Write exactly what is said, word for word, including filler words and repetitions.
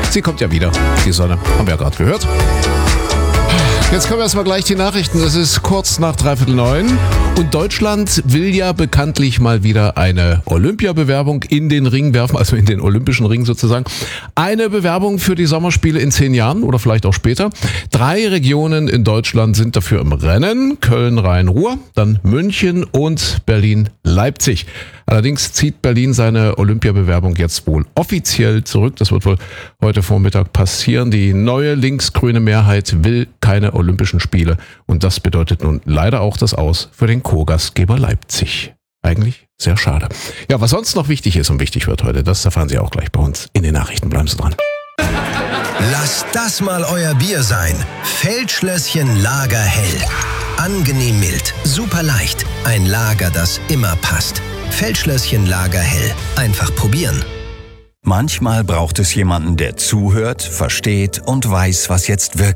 Sie kommt ja wieder, die Sonne. Haben wir ja gerade gehört. Jetzt kommen erstmal gleich die Nachrichten. Es ist kurz nach dreiviertel neun und Deutschland will ja bekanntlich mal wieder eine Olympiabewerbung in den Ring werfen, also in den olympischen Ring sozusagen. Eine Bewerbung für die Sommerspiele in zehn Jahren oder vielleicht auch später. Drei Regionen in Deutschland sind dafür im Rennen. Köln, Rhein-Ruhr, dann München und Berlin-Leipzig. Allerdings zieht Berlin seine Olympiabewerbung jetzt wohl offiziell zurück. Das wird wohl heute Vormittag passieren. Die neue linksgrüne Mehrheit will keine Olympischen Spiele. Und das bedeutet nun leider auch das Aus für den Co-Gastgeber Leipzig. Eigentlich sehr schade. Ja, was sonst noch wichtig ist und wichtig wird heute, das erfahren Sie auch gleich bei uns in den Nachrichten. Bleiben Sie dran. Lasst das mal euer Bier sein. Feldschlösschen Lagerhell. Angenehm mild, super leicht. Ein Lager, das immer passt. Feldschlösschen Lagerhell. Einfach probieren. Manchmal braucht es jemanden, der zuhört, versteht und weiß, was jetzt wirklich